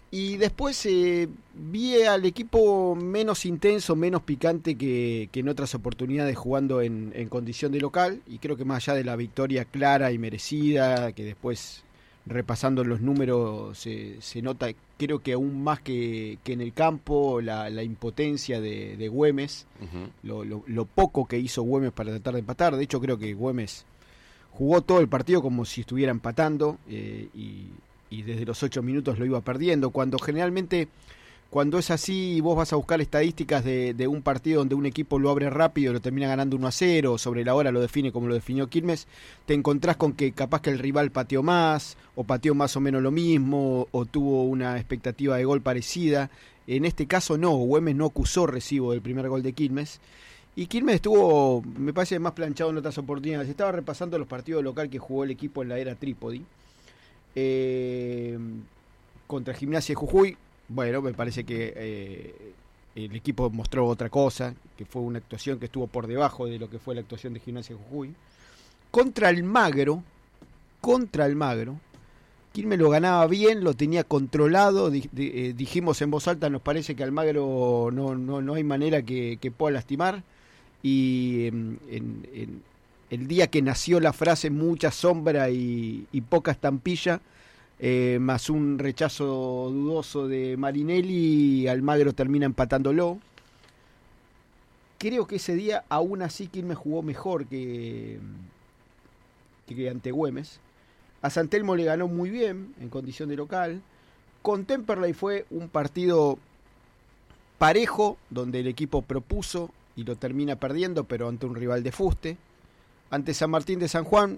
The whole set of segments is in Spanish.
Y después vi al equipo menos intenso, menos picante que en otras oportunidades jugando en condición de local. Y creo que más allá de la victoria clara y merecida, que después repasando los números se nota, creo que aún más que en el campo, la impotencia de Güemes, lo poco que hizo Güemes para tratar de empatar. De hecho, creo que Güemes jugó todo el partido como si estuviera empatando y desde los 8 minutos lo iba perdiendo, cuando generalmente, cuando es así, vos vas a buscar estadísticas de un partido donde un equipo lo abre rápido, lo termina ganando 1-0, sobre la hora lo define como lo definió Quilmes, te encontrás con que capaz que el rival pateó más, o pateó más o menos lo mismo, o tuvo una expectativa de gol parecida. En este caso no, Güemes no acusó recibo del primer gol de Quilmes, y Quilmes estuvo, me parece, más planchado en otras oportunidades. Estaba repasando los partidos local que jugó el equipo en la era Trípodi, contra Gimnasia de Jujuy. Bueno, me parece que el equipo mostró otra cosa, que fue una actuación que estuvo por debajo de lo que fue la actuación de Gimnasia de Jujuy. Contra Almagro, Quilmes lo ganaba bien, lo tenía controlado, dijimos en voz alta, nos parece que Almagro no hay manera que pueda lastimar, y en el día que nació la frase mucha sombra y poca estampilla, más un rechazo dudoso de Marinelli, Almagro termina empatándolo. Creo que ese día aún así Quilmes jugó mejor que ante Güemes. A San Telmo le ganó muy bien en condición de local. Con Temperley fue un partido parejo, donde el equipo propuso y lo termina perdiendo, pero ante un rival de fuste. Ante San Martín de San Juan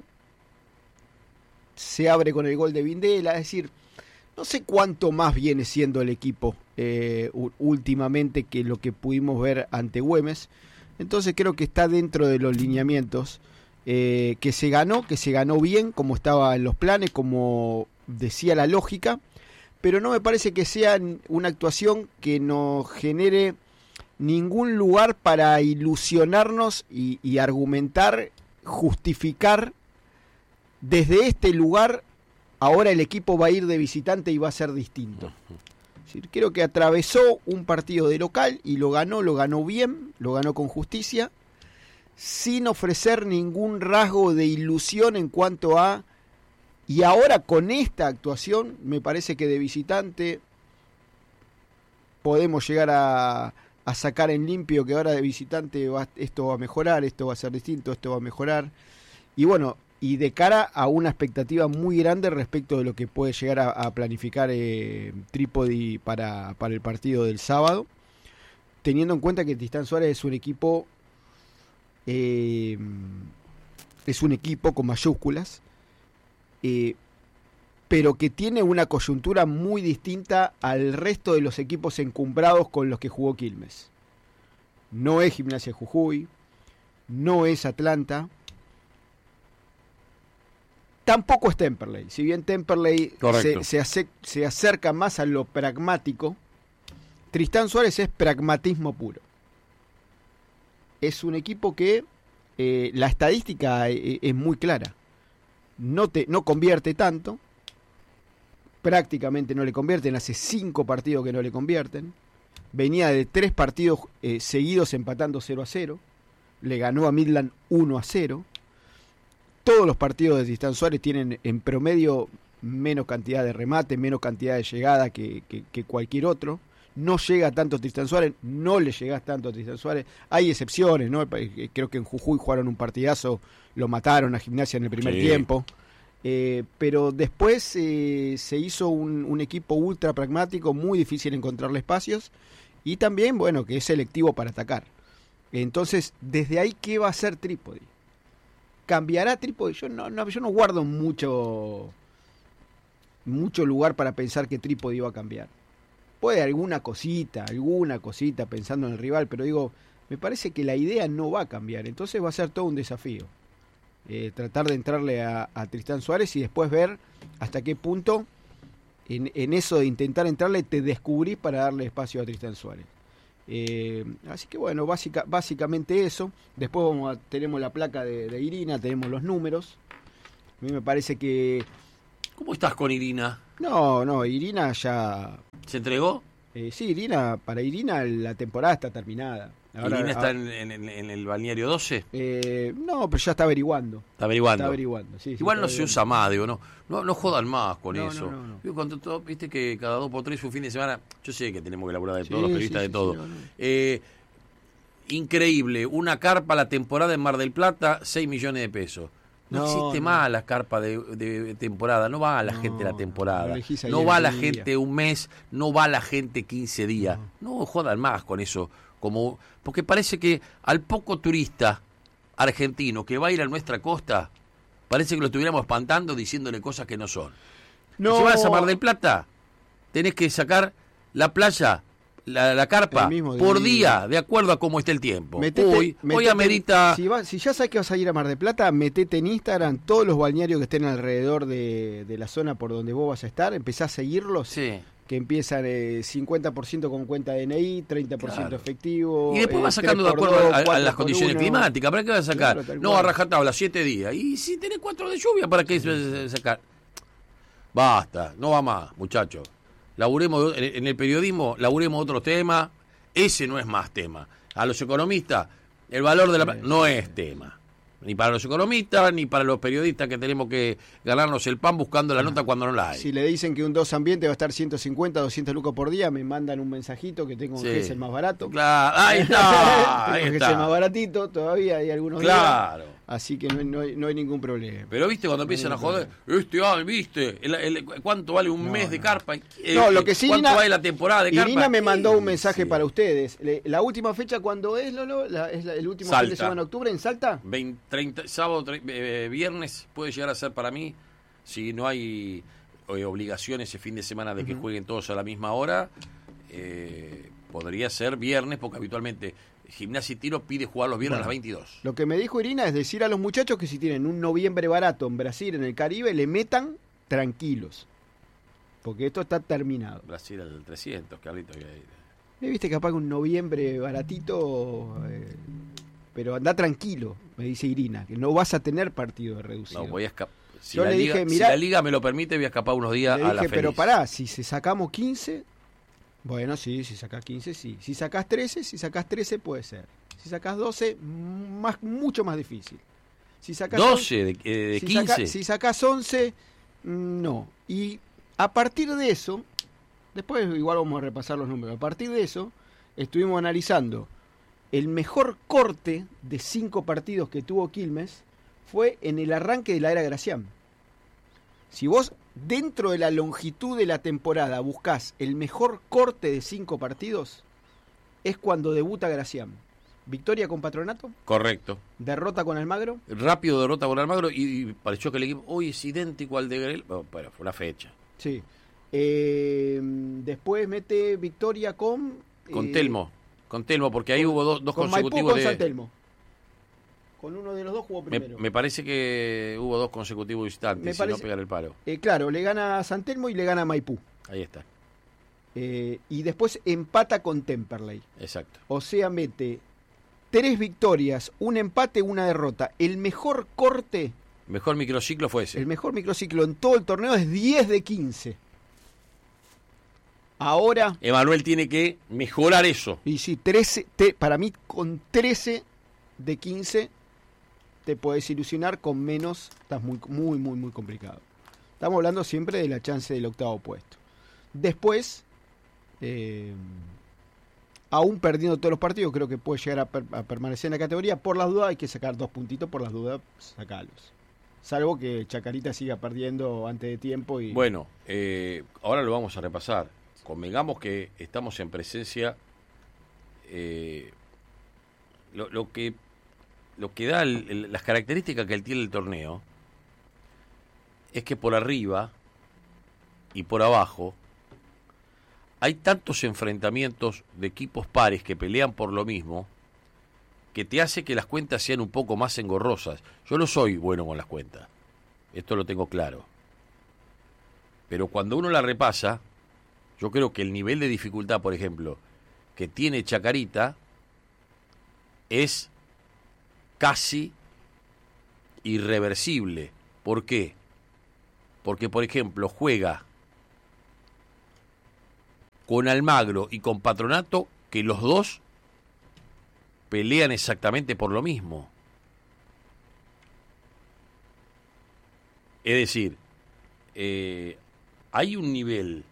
se abre con el gol de Vindela, es decir, no sé cuánto más viene siendo el equipo últimamente que lo que pudimos ver ante Güemes. Entonces creo que está dentro de los lineamientos, que se ganó bien, como estaba en los planes, como decía la lógica, pero no me parece que sea una actuación que nos genere ningún lugar para ilusionarnos y argumentar, justificar. Desde este lugar, ahora el equipo va a ir de visitante y va a ser distinto. Es decir, creo que atravesó un partido de local y lo ganó bien, lo ganó con justicia, sin ofrecer ningún rasgo de ilusión en cuanto a... Y ahora con esta actuación, me parece que de visitante podemos llegar a sacar en limpio que ahora de visitante esto va a mejorar, esto va a ser distinto, esto va a mejorar. Y bueno, y de cara a una expectativa muy grande respecto de lo que puede llegar a planificar Trípodi para el partido del sábado, teniendo en cuenta que Tristán Suárez es un equipo con mayúsculas, pero que tiene una coyuntura muy distinta al resto de los equipos encumbrados con los que jugó Quilmes. No es Gimnasia de Jujuy, no es Atlanta, tampoco es Temperley. Si bien Temperley se acerca más a lo pragmático, Tristán Suárez es pragmatismo puro. Es un equipo que la estadística es muy clara. No convierte tanto, prácticamente no le convierten, hace 5 partidos que no le convierten. Venía de 3 partidos seguidos empatando 0-0, le ganó a Midland 1-0. Todos los partidos de Tristán Suárez tienen en promedio menos cantidad de remate, menos cantidad de llegada que cualquier otro. No llega tanto Tristán Suárez, no le llegás tanto a Tristán Suárez. Hay excepciones, ¿no? Creo que en Jujuy jugaron un partidazo, lo mataron a Gimnasia en el primer tiempo. Pero después se hizo un equipo ultra pragmático, muy difícil encontrarle espacios, y también, bueno, que es selectivo para atacar. Entonces, desde ahí, ¿qué va a hacer Trípodi? ¿Cambiará Trípodi? Yo no guardo mucho lugar para pensar que Trípodi va a cambiar. Puede alguna cosita pensando en el rival, pero digo, me parece que la idea no va a cambiar. Entonces va a ser todo un desafío. Tratar de entrarle a Tristán Suárez y después ver hasta qué punto en eso de intentar entrarle te descubrís para darle espacio a Tristán Suárez. Así que bueno, básicamente eso. Después tenemos la placa de Irina, tenemos los números. A mí me parece que... ¿Cómo estás con Irina? No, Irina ya ¿Se entregó? Sí, para Irina la temporada está terminada. Ahora, ¿Irina está en el balneario 12? No, pero ya está averiguando. Está averiguando. Está averiguando, sí. Igual Sí, no se usa más, digo, no jodan más con No, eso. no. Digo, cuando viste que cada 2 por 3 un fin de semana, yo sé que tenemos que laburar de todos los Sí, periodistas sí, de todo. sí, Increíble, una carpa la temporada en Mar del Plata, 6 millones de pesos. No existe más la carpa de temporada, no va la gente la temporada, no va la gente un mes, no va la gente 15 días. No jodan más con eso, porque parece que al poco turista argentino que va a ir a nuestra costa, parece que lo estuviéramos espantando diciéndole cosas que no son. No. Si vas a Mar del Plata, tenés que sacar la playa, la carpa, por día, de acuerdo a cómo esté el tiempo. Hoy amerita... Si ya sabes que vas a ir a Mar del Plata, metete en Instagram todos los balnearios que estén alrededor de la zona por donde vos vas a estar, empezá a seguirlos. Sí. Que empiezan 50% con cuenta DNI, 30% efectivo. Y después vas sacando de acuerdo a las condiciones climáticas. ¿Para qué vas a sacar? Claro, no, a rajatabla, 7 días. Y si tenés 4 de lluvia, ¿para qué sacar? Basta, no va más, muchachos. Laburemos en el periodismo, laburemos otros temas. Ese no es más tema. A los economistas, el valor de la... no es tema. Ni para los economistas, ni para los periodistas que tenemos que ganarnos el pan buscando la nota cuando no la hay. Si le dicen que un 2 ambiente va a estar 150, 200 lucas por día, me mandan un mensajito que tengo un GES el más barato. Claro, ahí está. Tengo un GES más baratito, todavía hay algunos días. Así que no hay ningún problema. Pero viste cuando empiezan a joder, viste, ¿cuánto vale un mes de carpa? Lo que sí, ¿cuánto vale la temporada de carpa? Irina me mandó un mensaje para ustedes. La última fecha, ¿cuándo es, Lolo? ¿Es el último fin de semana de octubre en Salta? 30, sábado, viernes puede llegar a ser para mí, si no hay obligación ese fin de semana de que jueguen todos a la misma hora, podría ser viernes, porque habitualmente Gimnasia y Tiro pide jugar los viernes a las 22. Lo que me dijo Irina es decir a los muchachos que si tienen un noviembre barato en Brasil, en el Caribe, le metan tranquilos, porque esto está terminado. Brasil al 300, Carlito. ¿Me viste capaz que un noviembre baratito? Pero anda tranquilo, me dice Irina, que no vas a tener partido de reducido. No, voy a escapar. Si la liga me lo permite, voy a escapar unos días a la feliz. Pero pará, si sacamos 15, bueno, sí, si sacás 15, sí. Si sacás 13 puede ser. Si sacás 12, mucho más difícil. Si sacás 12 de 15. Si sacás 11, no. Y a partir de eso, después igual vamos a repasar los números, a partir de eso estuvimos analizando el mejor corte de 5 partidos que tuvo Quilmes fue en el arranque de la era Gracián. Si vos dentro de la longitud de la temporada buscás el mejor corte de 5 partidos, es cuando debuta Gracián. Victoria con Patronato. Correcto. Derrota con Almagro. Rápido derrota con Almagro y pareció que el equipo hoy es idéntico al de Grel. Bueno, fue una fecha. Sí. Después mete victoria con Telmo. Con Telmo, porque ahí hubo dos con consecutivos Maipú, con San Telmo. Con uno de los dos jugó primero. Me parece que hubo 2 consecutivos visitantes, si no pegar el palo. Claro, le gana a San Telmo y le gana a Maipú. Ahí está. Y después empata con Temperley. Exacto. O sea, mete 3 victorias, un empate, una derrota. El mejor corte... Mejor microciclo fue ese. El mejor microciclo en todo el torneo es 10 de 15. Ahora... Emanuel tiene que mejorar eso. Y sí, para mí con 13 de 15 te puedes ilusionar, con menos estás muy complicado. Estamos hablando siempre de la chance del octavo puesto. Después, aún perdiendo todos los partidos, creo que puede llegar a permanecer en la categoría. Por las dudas hay que sacar 2 puntitos, por las dudas sacarlos. Salvo que Chacarita siga perdiendo antes de tiempo. Bueno, ahora lo vamos a repasar. Convengamos que estamos en presencia, lo que da las características que él tiene el torneo es que por arriba y por abajo hay tantos enfrentamientos de equipos pares que pelean por lo mismo que te hace que las cuentas sean un poco más engorrosas. Yo no soy bueno con las cuentas, esto lo tengo claro, pero cuando uno la repasa, yo creo que el nivel de dificultad, por ejemplo, que tiene Chacarita es casi irreversible. ¿Por qué? Porque, por ejemplo, juega con Almagro y con Patronato, que los dos pelean exactamente por lo mismo. Es decir, hay un nivel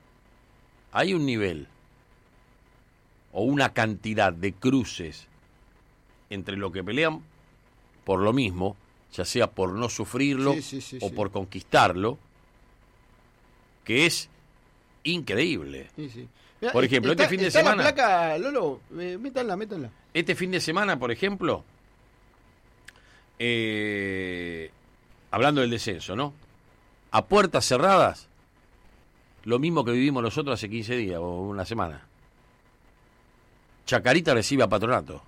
o una cantidad de cruces entre lo que pelean por lo mismo, ya sea por no sufrirlo o por conquistarlo, que es increíble. Mirá, por ejemplo, este fin de semana... la placa, Lolo, métanla. Este fin de semana, por ejemplo, hablando del descenso, ¿no? A puertas cerradas, lo mismo que vivimos nosotros hace 15 días o una semana. Chacarita recibe a Patronato.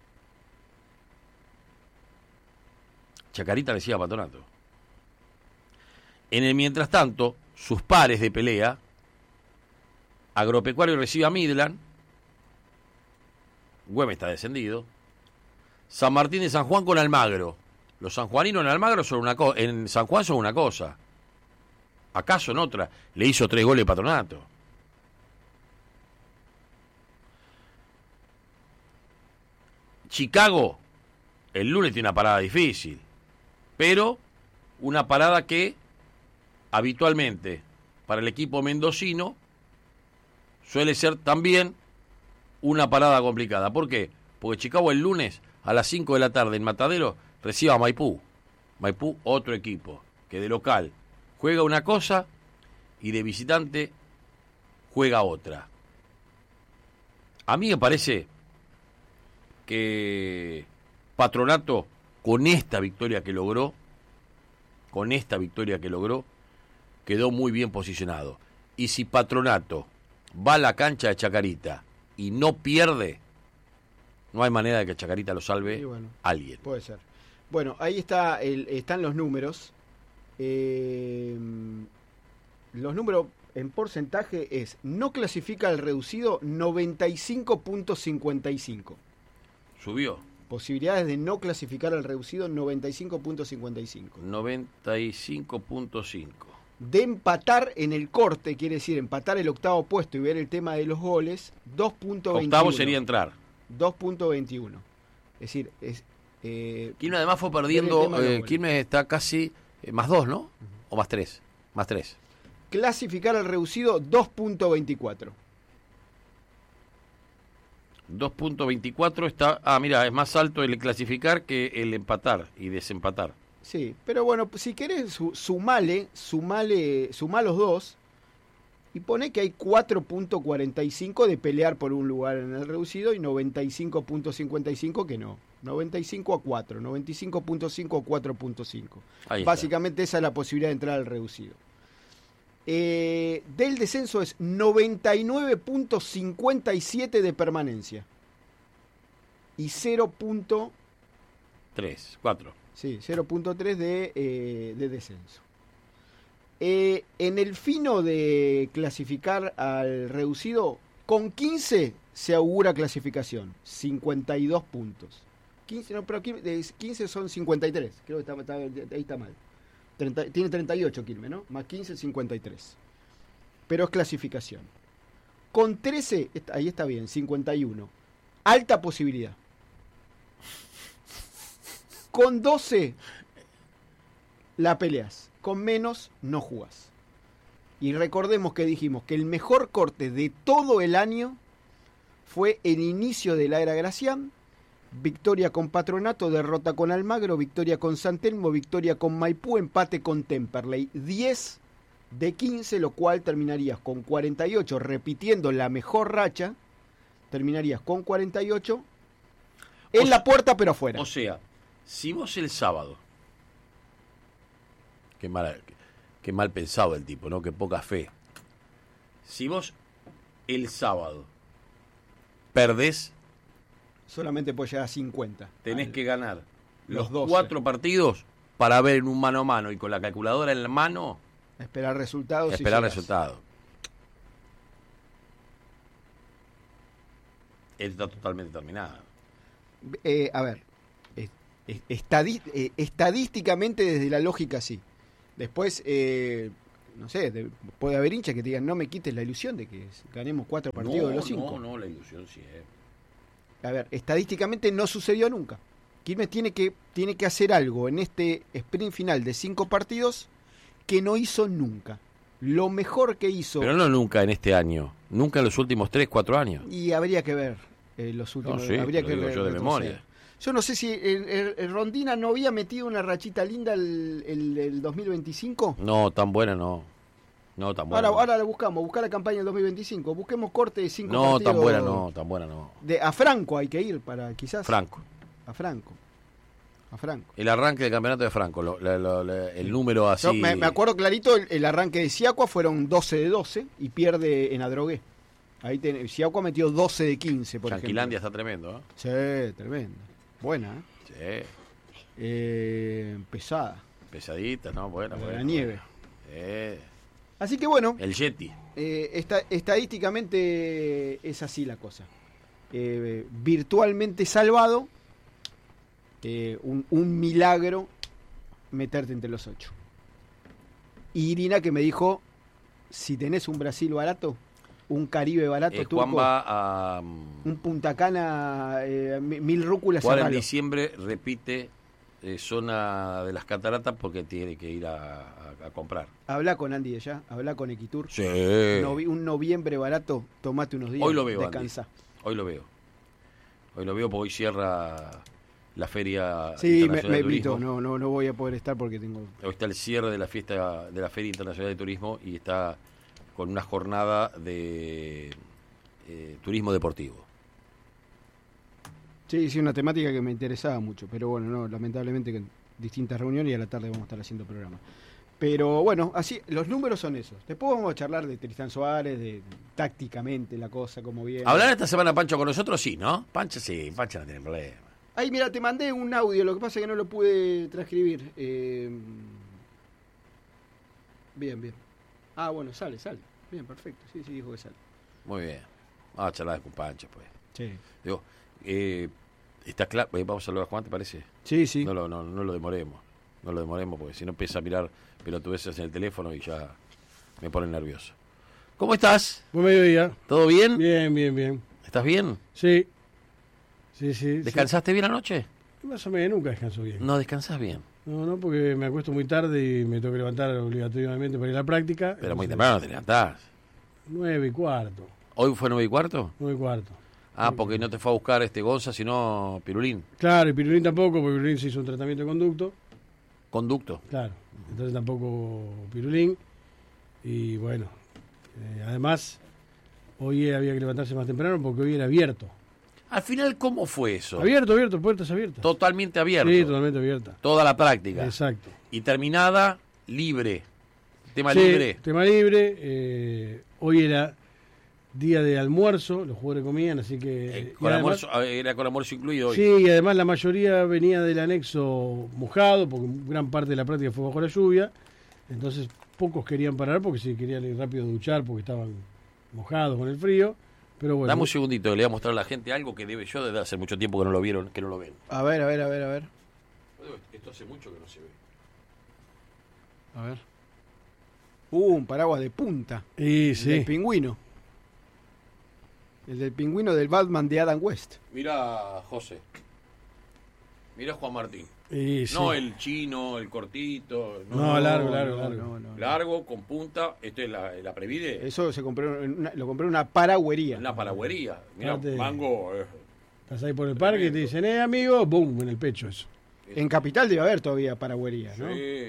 En el mientras tanto, sus pares de pelea, Agropecuario recibe a Midland, Güemes está descendido, San Martín de San Juan con Almagro. Los sanjuaninos en Almagro son una cosa, en San Juan son una cosa. Acá son otra. Le hizo 3 goles Patronato. Chicago, el lunes tiene una parada difícil, pero una parada que habitualmente para el equipo mendocino suele ser también una parada complicada. ¿Por qué? Porque Chicago el lunes a las 5 de la tarde en Matadero recibe a Maipú. Maipú, otro equipo, que de local juega una cosa y de visitante juega otra. A mí me parece que Patronato, con esta victoria que logró, quedó muy bien posicionado. Y si Patronato va a la cancha de Chacarita y no pierde, no hay manera de que Chacarita lo salve alguien. Puede ser. Bueno, ahí están los números. Los números en porcentaje es: no clasifica al reducido 95.55. Subió. Posibilidades de no clasificar al reducido 95.55. 95.5. De empatar en el corte, quiere decir empatar el octavo puesto y ver el tema de los goles, 2.21. Octavo sería entrar. 2.21. Es decir, Quilmes además fue perdiendo. Quilmes está casi más 2, ¿no? O más 3. Más 3. Clasificar al reducido 2.24. 2.24 está... mira, es más alto el clasificar que el empatar y desempatar. Sí, pero bueno, si querés sumale los dos y pone que hay 4.45 de pelear por un lugar en el reducido y 95.55 que no. 95 a 4, 95.5 a 4.5. Básicamente esa es la posibilidad de entrar al reducido. Del descenso es 99.57 de permanencia y 0.3, 4. Sí, 0.3 de descenso. En el fino de clasificar al reducido, con 15 se augura clasificación, 52 puntos. 15, no, pero 15 son 53, creo que ahí está mal. Tiene 38 Quilmes, ¿no? Más 15, 53. Pero es clasificación. Con 13, ahí está bien, 51. Alta posibilidad. Con 12 la peleas. Con menos no jugás. Y recordemos que dijimos que el mejor corte de todo el año fue el inicio de la era Gracián. Victoria con Patronato, derrota con Almagro, victoria con San Telmo, victoria con Maipú, empate con Temperley. 10 de 15, lo cual terminarías con 48, repitiendo la mejor racha, terminarías con 48 en la puerta pero afuera. O sea, si vos el sábado, qué mal pensado el tipo, ¿no? Qué poca fe. Si vos el sábado perdés, solamente puedes llegar a 50. Tenés que ganar los 12. 4 partidos para ver en un mano a mano y con la calculadora en la mano. Esperar resultados. Resultados. Está totalmente terminado. A ver, estadísticamente desde la lógica sí. Después no sé, puede haber hinchas que te digan, no me quites la ilusión de que ganemos 4 partidos de los 5. No, la ilusión sí es. A ver, estadísticamente no sucedió nunca. Quilmes tiene que hacer algo en este sprint final de 5 partidos que no hizo nunca. Lo mejor que hizo... Pero no nunca en este año, nunca en los últimos 3, 4 años. Y habría que ver los últimos... No, sí, habría lo que digo ver, yo de memoria. Yo no sé si el Rondina no había metido una rachita linda el 2025. No, tan buena no. No, tan buena. Ahora la buscamos la campaña del 2025. Busquemos corte de 5 no, partidos. tan buena no. A Franco hay que ir para quizás. Franco. A Franco. El arranque del campeonato de Franco, el número así. Yo me acuerdo clarito, el arranque de Siacua fueron 12 de 12 y pierde en Adrogué. Ahí Siacua metió 12 de 15, por Yanquilandia ejemplo. Está tremendo, Sí, tremendo. Buena, Sí. Pesada. Pesadita, ¿no? Buena. La nieve. Eh. Así que bueno. El Yeti. Estadísticamente es así la cosa. Virtualmente salvado. Un milagro meterte entre los 8. Y Irina que me dijo, si tenés un Brasil barato, un Caribe barato, turco, Juan va a... un Punta Cana, 1000 rúculas. Ahora en diciembre repite zona de las cataratas porque tiene que ir a comprar. Habla con Andy de allá, habla con Equitur. Sí. Un noviembre barato, tomate unos días. Hoy lo veo, descansa. Andy. Hoy lo veo porque hoy cierra la Feria Sí, Internacional me de Turismo. invito, no voy a poder estar porque tengo... Hoy está el cierre de la fiesta de la Feria Internacional de Turismo y está con una jornada de turismo deportivo. Sí, una temática que me interesaba mucho, pero bueno, no, lamentablemente que en distintas reuniones y a la tarde vamos a estar haciendo programa. Pero bueno, así, los números son esos. Después vamos a charlar de Tristán Suárez, de tácticamente la cosa, como viene. ¿Hablar esta semana Pancho con nosotros? Sí, ¿no? Pancho no tiene problema. Ay, mira, te mandé un audio, lo que pasa es que no lo pude transcribir. Bien. Ah, bueno, sale. Bien, perfecto. Sí, dijo que sale. Muy bien. Vamos a charlar con Pancho, pues. Sí. Digo, está claro. Vamos a saludar a Juan, ¿te parece? Sí. No lo demoremos. No lo demoremos porque si no empieza a mirar pelotudeces en el teléfono y ya me pone nervioso. ¿Cómo estás? Buen mediodía. ¿Todo bien? Bien. ¿Estás bien? Sí. ¿Descansaste bien anoche? Más o menos, nunca descanso bien. No descansás bien. No, porque me acuesto muy tarde y me tengo que levantar obligatoriamente para ir a la práctica. Pero muy temprano te levantás. 9:15. ¿Hoy fue 9:15? 9:15. Ah, porque no te fue a buscar Gonza, sino Pirulín. Claro, y Pirulín tampoco, porque Pirulín se hizo un tratamiento de Conducto. Claro, entonces tampoco Pirulín. Y bueno, además, hoy había que levantarse más temprano porque hoy era abierto. Al final, ¿cómo fue eso? Abierto, puertas abiertas. Totalmente abierto. Sí, totalmente abierta. Toda la práctica. Exacto. Y terminada, libre. Tema Sí, libre. Tema libre. Hoy era día de almuerzo, los jugadores comían, así que... Con además, almuerzo, era con almuerzo incluido hoy. sí, y además la mayoría venía del anexo mojado, porque gran parte de la práctica fue bajo la lluvia, entonces pocos querían parar porque se querían ir rápido a duchar porque estaban mojados con el frío, pero bueno. Dame un segundito, le voy a mostrar a la gente algo que yo desde hace mucho tiempo que no lo vieron, que no lo ven. A ver. Esto hace mucho que no se ve. A ver. Un paraguas de punta. Y El sí. del pingüino. El del pingüino del Batman de Adam West. Mira, José. Mira Juan Martín. Y sí. No el chino, el cortito. No, largo. No. Largo, con punta. Esto es la Previde. Eso lo compré en una paragüería. Una paragüería. Mira, Fíjate. mango. Estás ahí por el parque y te dicen, amigo, boom, en el pecho eso. En Capital debe haber todavía paragüería, ¿no? Sí.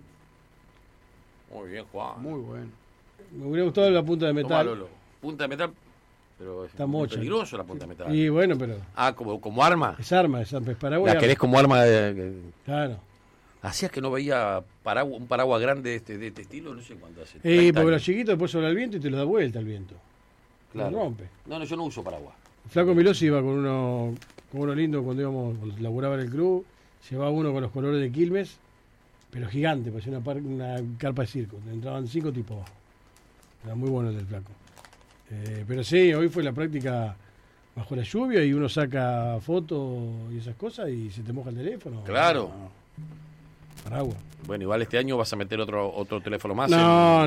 Muy bien, Juan. Muy bueno. Me hubiera gustado la punta de metal. Tomá, Lolo. Punta de metal. Pero es Está muy mocha. peligroso la punta de metal. Y bueno, pero Ah, como arma. es arma, es paraguas. La querés como arma Claro. Hacías que no veía un paraguas grande de este estilo, no sé cuánto hace. Y 30 porque los años. chiquitos después sopla el viento y te los da vuelta el viento. Claro. Lo rompe. No, yo no uso paraguas. El Flaco Milosi iba con uno lindo cuando laburaba en el club. Llevaba uno con los colores de Quilmes, pero gigante, parecía una carpa de circo. Entraban 5 tipos abajo. Era muy bueno el del Flaco. Pero sí, hoy fue la práctica bajo la lluvia y uno saca fotos y esas cosas y se te moja el teléfono. Claro. Paraguas. Bueno, igual este año vas a meter otro teléfono más. No.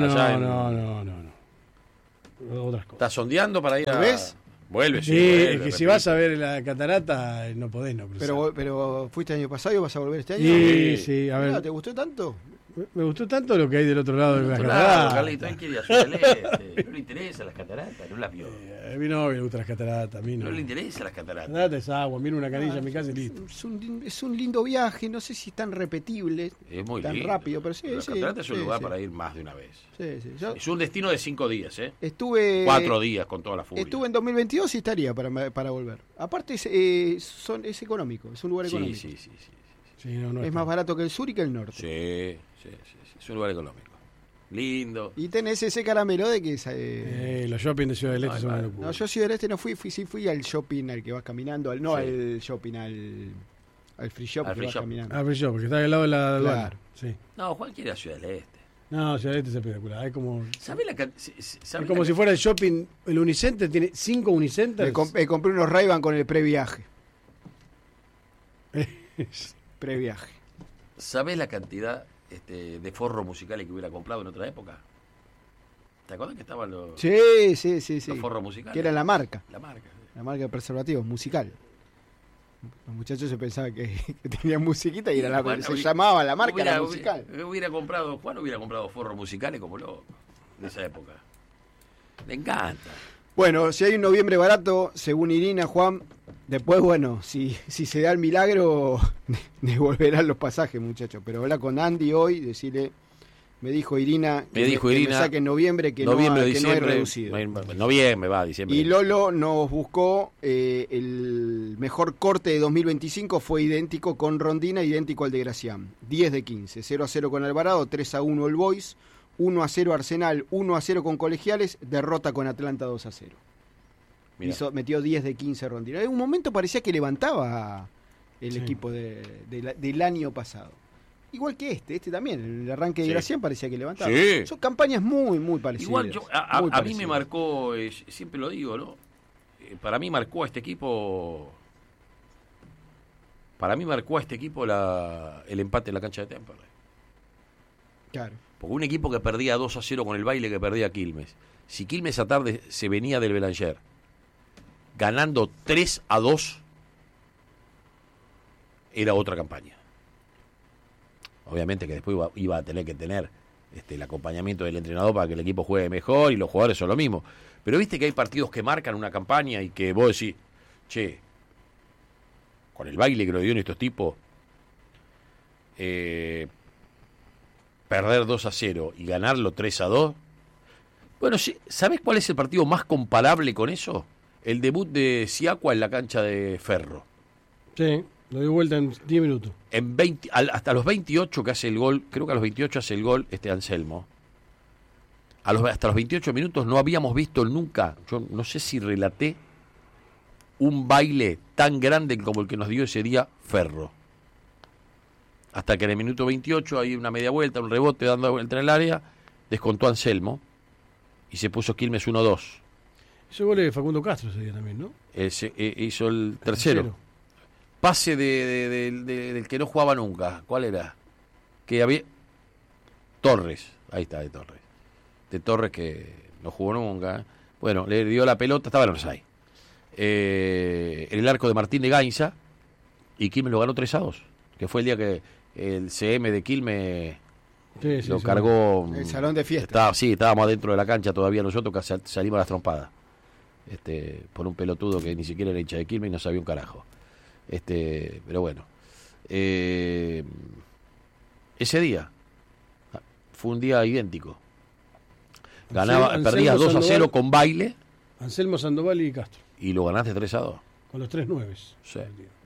Otras cosas. ¿Estás sondeando para ir a...? ¿Ves? Vuelve, Sí, vuelve, es que si repite. vas a ver la catarata, no podés no cruzar. Pero fuiste el año pasado y vas a volver este año. Sí, a Mirá, ver. ¿te gustó tanto? Me gustó tanto lo que hay del otro lado de la Claro, catarata. Carlito, él quiere Ciudad del Este. No le interesan las cataratas, no las vio. A mi novio le gustan las cataratas, a mí no. No le interesan las cataratas. Catarata es agua, miro una canilla en mi casa y listo. Es un lindo viaje, no sé si es tan repetible, Es muy tan lindo. rápido, pero sí. Las sí, cataratas es un sí, lugar sí. para ir más de una vez. Sí. Yo Es un destino de 5 días, ¿eh? estuve 4 días con toda la furia. Estuve en 2022 y estaría para volver. Aparte es económico, es un lugar económico. Sí. Sí, no, Es más barato que el sur y que el norte. Sí. Es un lugar económico. Lindo. Y tenés ese caramelo de que los shopping de Ciudad del Este Ay, son una vale. locura. no, yo Ciudad del Este no fui al shopping al que vas caminando, no Sí. al shopping, al free shop Al que free vas shop. caminando. Ah, pero yo, porque está al lado de la aduana. Claro. Sí. No, Juan quiere a Ciudad del Este. No, Ciudad del Este es espectacular. Es como, ¿Sabés la es como si fuera el shopping, el Unicenter, tiene 5 Unicenters. Compré unos Ray-Ban con el previaje. Previaje. ¿Sabés la cantidad de forros musicales que hubiera comprado en otra época? ¿Te acuerdas que estaban los Sí. forros musicales? Que era la marca La marca. de preservativos, musical. Los muchachos se pensaban que tenían musiquita y era la Bueno, se llamaba la marca, hubiera, era musical. Juan hubiera comprado forros musicales como loco en esa época. Le encanta. Bueno, si hay un noviembre barato, según Irina, Juan, después, bueno, si se da el milagro, devolverán los pasajes, muchachos. Pero habla con Andy hoy, decirle, me dijo Irina, que me saque en noviembre, que noviembre, no hay diciembre, reducido. Noviembre, va, diciembre. Y Lolo nos buscó el mejor corte de 2025, fue idéntico con Rondina, idéntico al de Gracián. 10 de 15, 0-0 con Alvarado, 3-1 el Boys, 1-0 Arsenal, 1-0 con Colegiales, derrota con Atlanta 2-0. Mirá. Metió 10 de 15 Rondina. En un momento parecía que levantaba el equipo del año pasado. Igual que este también, en el arranque de Sí. Gracián parecía que levantaba. Sí. Son campañas muy parecidas. Igual a muy mí me parecidas. marcó, siempre lo digo, ¿no? Para mí marcó a este equipo. Para mí marcó a este equipo el empate en la cancha de Temperley. Claro. Porque un equipo que perdía 2-0 con el baile que perdía Quilmes. Si Quilmes a tarde se venía del Belanger ganando 3-2, era otra campaña. Obviamente que después iba a tener que tener el acompañamiento del entrenador para que el equipo juegue mejor y los jugadores son lo mismo. Pero viste que hay partidos que marcan una campaña y que vos decís, che, con el baile que lo dieron estos tipos, perder 2-0 y ganarlo 3-2. Bueno, ¿sabés cuál es el partido más comparable con eso? El debut de Siacua en la cancha de Ferro. Sí, lo dio vuelta en 10 minutos. Hasta los 28 que hace el gol, creo que a los 28 hace el gol Anselmo. Hasta los 28 minutos no habíamos visto nunca, yo no sé si relaté, un baile tan grande como el que nos dio ese día Ferro. Hasta que en el minuto 28 hay una media vuelta, un rebote dando vuelta en el área, descontó Anselmo y se puso Quilmes 1-2. Ese gol es de Facundo Castro ese día también, ¿no? Hizo el tercero. Pase del que no jugaba nunca. ¿Cuál era? Que había Torres. Ahí está, de Torres. De Torres que no jugó nunca. Bueno, le dio la pelota, estaba en Orsay. En el arco de Martín de Gainza. Y Quilmes lo ganó 3-2. Que fue el día que el CM de Quilmes lo cargó. El salón de fiesta. Estábamos adentro de la cancha todavía nosotros, que salimos a las trompadas. Por un pelotudo que ni siquiera era hincha de Quilmes y no sabía un carajo. Pero bueno. Ese día fue un día idéntico. Perdías 2-0 con baile. Anselmo, Sandoval y Castro. Y lo ganaste 3-2. Con los 3 nueves. Sí.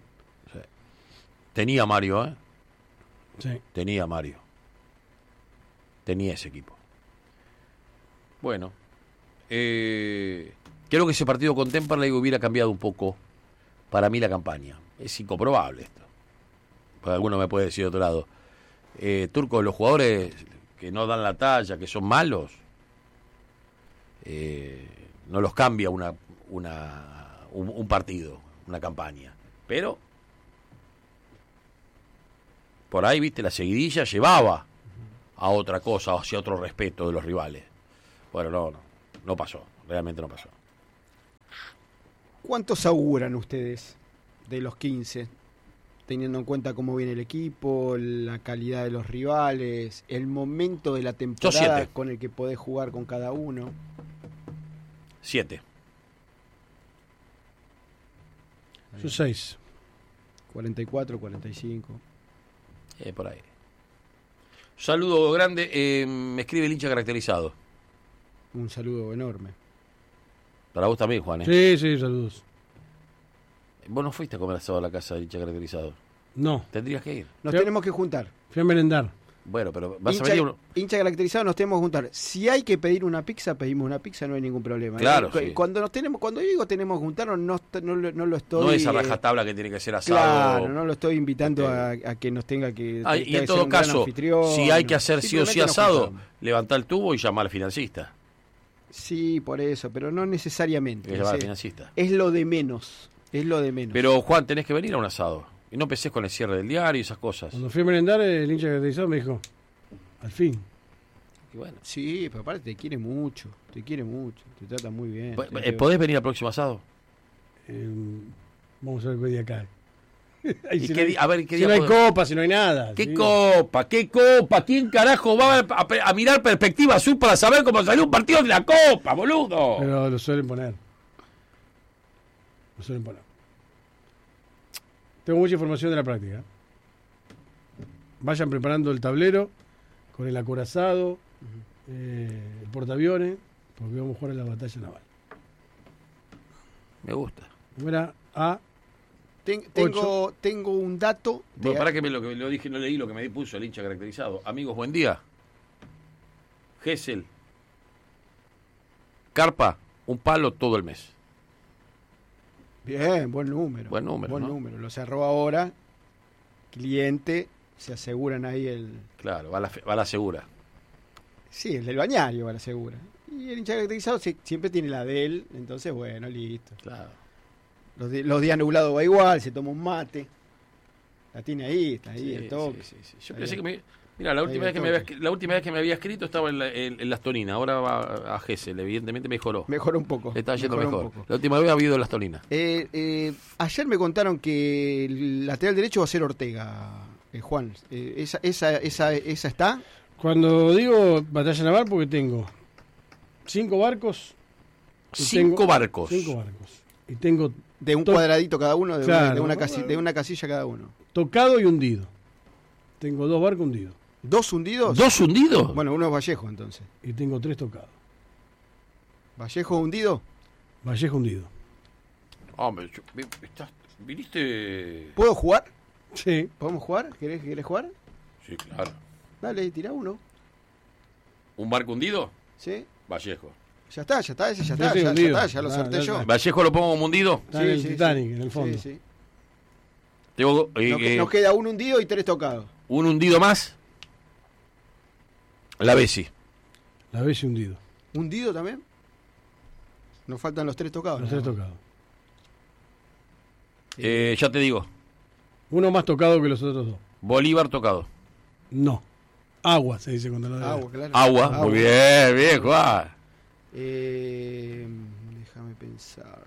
Tenía Mario, ¿eh? Sí. Tenía Mario. Tenía ese equipo. Bueno. Creo que ese partido con Temperley hubiera cambiado un poco para mí la campaña. Es incomprobable esto. Porque alguno me puede decir de otro lado. Turco, los jugadores que no dan la talla, que son malos, no los cambia un partido, una campaña. Pero por ahí, viste, la seguidilla llevaba a otra cosa, hacia otro respeto de los rivales. Bueno, no pasó, realmente no pasó. ¿Cuántos auguran ustedes de los 15? Teniendo en cuenta cómo viene el equipo, la calidad de los rivales, el momento de la temporada 7. con el que podés jugar con cada uno. 7. Yo 6. 44, 45. Por ahí. Saludo grande. Me escribe el hincha caracterizado. Un saludo enorme. Para vos también, Juan. Sí, saludos. Vos no fuiste a comer asado a la casa del hincha caracterizado. No, Tendrías que ir. Nos Fui a- tenemos que juntar. fui a merendar. Bueno, pero vas a Hincha, venir uno. hincha caracterizado, nos tenemos que juntar. Si hay que pedir una pizza, pedimos una pizza, no hay ningún problema. Claro, sí. Cuando yo digo tenemos que juntarnos, no lo estoy. No es a rajatabla que tiene que ser asado. Claro, no lo estoy invitando a que nos tenga que. Ah, y tenga en que todo ser un gran caso, anfitrión. si hay que hacer sí o sí Simplemente nos asado, juntamos. levantá el tubo y llamá al financista. Sí, por eso, pero no necesariamente. Hay que llamar al financista. Es lo de menos. Es lo de menos. Pero, Juan, tenés que venir a un asado. Y no empecés con el cierre del diario y esas cosas. Cuando fui a merendar, el hincha caracterizado me dijo, al fin. Y bueno. Sí, pero aparte te quiere mucho. Te trata muy bien. ¿Podés venir al próximo asado? Vamos a ver qué día cae. Ahí ¿Y si qué no hay- día- a ver, qué si día no hay podemos- copa, si no hay nada. ¿Qué sí. copa? ¿Qué copa? ¿Quién carajo va a mirar perspectiva azul para saber cómo salió un partido de la copa, boludo? Pero lo suelen poner. Tengo mucha información de la práctica. Vayan preparando el tablero con el acorazado, el portaaviones, porque vamos a jugar en la batalla naval. Me gusta. Número A, Tengo un dato. Bueno, para que lo dije, no leí lo que me puso el hincha caracterizado. Amigos, buen día. Gesell. Carpa, un palo todo el mes. Bien, buen número. Buen número, ¿no? número. Lo cerró ahora. Cliente, se aseguran ahí el. Claro, va a la segura. Sí, el del bañario va a la segura. Y el hincha caracterizado siempre tiene la de él, entonces bueno, listo. Claro. Los días nublados va igual, se toma un mate. La tiene ahí, está ahí Sí, el toque. sí. Yo Ahí pensé el- que mira, la última el vez que me había escrito estaba en Las Toninas. Ahora va a Gesell, evidentemente mejoró. Mejoró un poco. Le está yendo mejoró un mejor. poco. La última vez ha habido Las Toninas. Ayer me contaron que el lateral derecho va a ser Ortega, Juan. ¿Esa está? cuando digo batalla naval, porque tengo 5 barcos. y 5 barcos. 5 barcos. Y tengo De un To- cuadradito cada uno, Claro. de una casilla cada uno. tocado y hundido. Tengo 2 barcos hundidos. ¿Dos hundidos? ¿Dos hundidos? Bueno, uno es Vallejo entonces. Y tengo 3 tocados. ¿Vallejo hundido? Vallejo hundido. Hombre, viniste. ¿Puedo jugar? Sí. ¿Podemos jugar? ¿Querés jugar? Sí, claro. Dale, tira uno. ¿Un barco hundido? ¿Sí? Vallejo. Ya está, ese ya Yo está, estoy ya hundido. está, ya lo sorteé Ya yo. está. ¿Vallejo lo pongo como hundido? Está en el Titanic, en el fondo. Sí. Tengo Nos queda un hundido y 3 tocados. un hundido más. La Bessi. La vez hundido. ¿Hundido también? Nos faltan los 3 tocados. Los nada 3 más. tocados. Ya te digo. Uno más tocado que los otros 2. Bolívar tocado. No. Agua, se dice cuando lo de Agua, claro. Agua. Muy bien, Juan. Déjame pensar.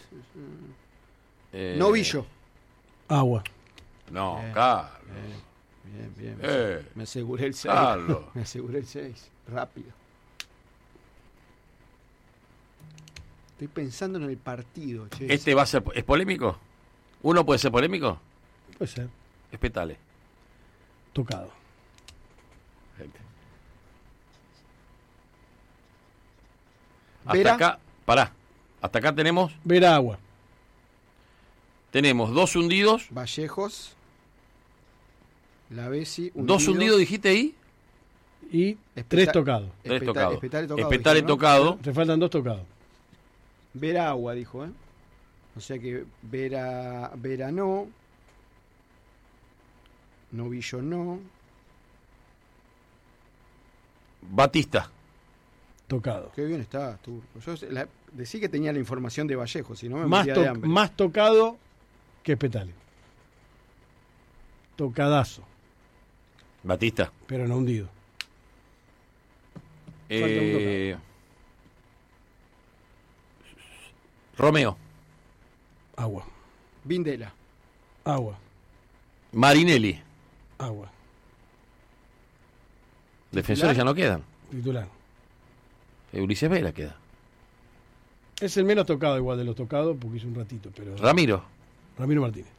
Eh, Novillo. Agua. No, Bien. Carlos. Bien. Eh. Me aseguré el 6. Carlos. Me aseguré el 6. Rápido. Estoy pensando en el partido, che. ¿Este va a ser. ¿Es polémico? ¿Uno puede ser polémico? Puede ser. Espetale. Tocado. Gente. Vera. Hasta acá. Pará. Hasta acá tenemos Ver agua. 2 hundidos. Vallejos. La Bessi. 2 hundidos, dijiste ahí. Y Espeta- 3 tocados. 3 tocados. Espetale tocado. Espetale dijo, ¿no? tocado. Te faltan 2 tocados. Veragua, dijo, ¿eh? O sea que Vera no. Novillo no. Batista. Tocado. Qué bien está, tú. Decí que tenía la información de Vallejo, si no me Más, moría de hambre. más tocado que Espetale. Tocadazo. Batista. pero no hundido. Falta un Romeo. Agua, Vindela. agua, Marinelli. agua. Defensores ya no quedan. Titular. Ulises Vela queda. Es el menos tocado igual de los tocados, porque hizo un ratito, pero... Ramiro. Ramiro Martínez.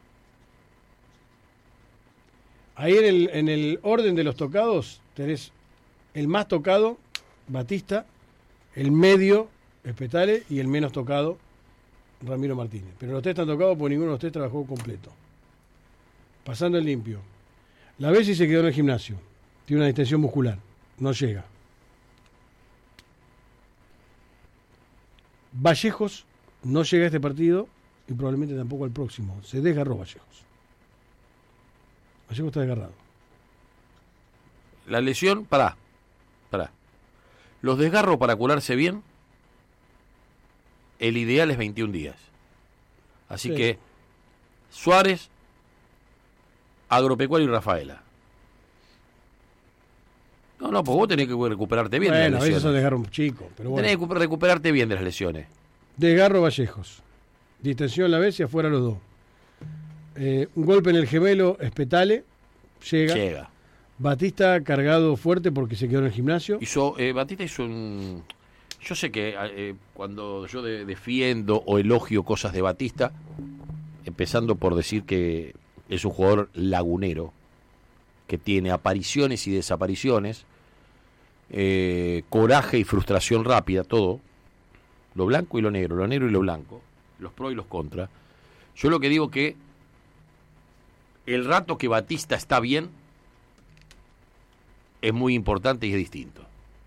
Ahí en el orden de los tocados tenés el más tocado, Batista, el medio, Espetale, y el menos tocado, Ramiro Martínez. Pero los tres están tocados porque ninguno de los tres trabajó completo. Pasando el limpio. La Bessi se quedó en el gimnasio. Tiene una distensión muscular. No llega. Vallejos no llega a este partido y probablemente tampoco al próximo. Se desgarró Vallejos. Vallejos está desgarrado. La lesión, pará. Los desgarros para curarse bien, el ideal es 21 días. Así Sí. que Suárez, Agropecuario y Rafaela. No, porque vos tenés que recuperarte bien de Bueno, las a veces son lesiones. desgarros chicos, pero bueno. Tenés que recuperarte bien de las lesiones. Desgarro Vallejos. Distensión la Bessi, afuera los dos. Un golpe en el gemelo, Espetale. Llega. Batista cargado fuerte porque se quedó en el gimnasio. Batista hizo un... Yo sé que cuando yo defiendo o elogio cosas de Batista, empezando por decir que es un jugador lagunero, que tiene apariciones y desapariciones, coraje y frustración rápida, todo, lo blanco y lo negro y lo blanco, los pros y los contras. Yo lo que digo que el rato que Batista está bien es muy importante y es distinto.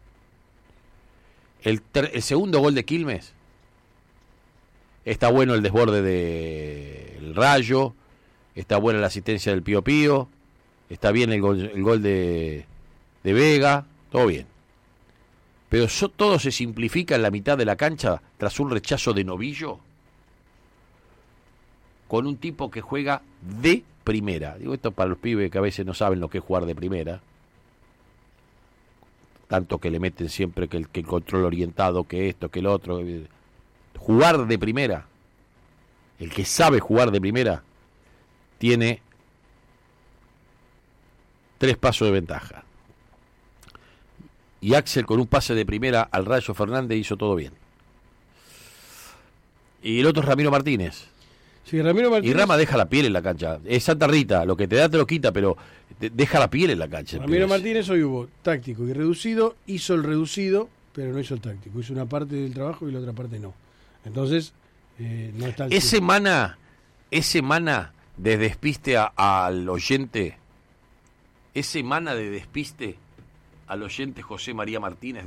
El segundo gol de Quilmes, está bueno el desborde del Rayo, está buena la asistencia del Pío Pío, está bien el gol de Vega, todo bien. Pero todo se simplifica en la mitad de la cancha tras un rechazo de Novillo con un tipo que juega de primera. Digo esto para los pibes que a veces no saben lo que es jugar de primera. Tanto que le meten siempre que el control orientado, que esto, que el otro. Jugar de primera, el que sabe jugar de primera, tiene 3 pasos de ventaja. Y Axel con un pase de primera al Rayo Fernández hizo todo bien. Y el otro es Ramiro Martínez. Sí, Ramiro Martínez. Y Rama deja la piel en la cancha. Es Santa Rita, lo que te da te lo quita, pero deja la piel en la cancha. Ramiro Martínez hoy hubo táctico y reducido, hizo el reducido, pero no hizo el táctico. Hizo una parte del trabajo y la otra parte no. Entonces, no está al Es 100. semana de despiste al oyente. Es semana de despiste al oyente José María Martínez